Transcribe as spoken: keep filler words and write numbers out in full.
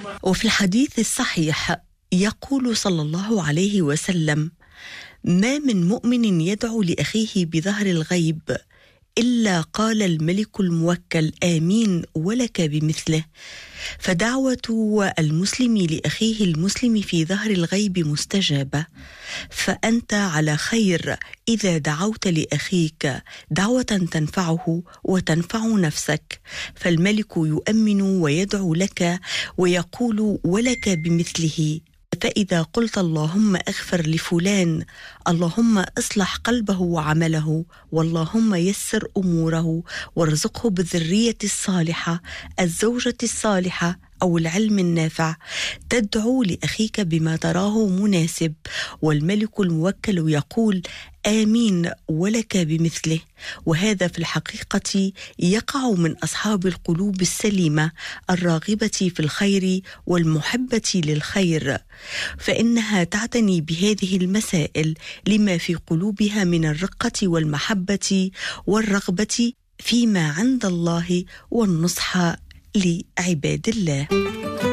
وفي الحديث الصحيح يقول صلى الله عليه وسلم: ما من مؤمن يدعو لأخيه بظهر الغيب إلا قال الملك الموكل آمين ولك بمثله. فدعوة المسلم لأخيه المسلم في ظهر الغيب مستجابة، فأنت على خير إذا دعوت لأخيك دعوة تنفعه وتنفع نفسك، فالملك يؤمن ويدعو لك ويقول ولك بمثله. فإذا قلت اللهم اغفر لفلان، اللهم اصلح قلبه وعمله، واللهم يسر أموره وارزقه بالذرية الصالحة، الزوجة الصالحة أو العلم النافع، تدعو لأخيك بما تراه مناسب، والملك الموكل يقول آمين ولك بمثله. وهذا في الحقيقة يقع من أصحاب القلوب السليمة الراغبة في الخير والمحبة للخير، فإنها تعتني بهذه المسائل لما في قلوبها من الرقة والمحبة والرغبة فيما عند الله والنصح لعباد الله.